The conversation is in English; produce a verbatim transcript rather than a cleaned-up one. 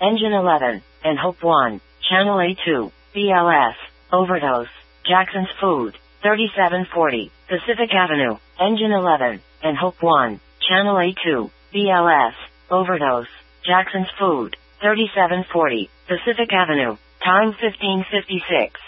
Engine eleven, and Hope one, Channel A two, B L S, overdose, Jackson's Food, thirty-seven forty, Pacific Avenue, Engine eleven, and Hope one, Channel A two, B L S, overdose, Jackson's Food, thirty-seven forty, Pacific Avenue, time fifteen fifty-six.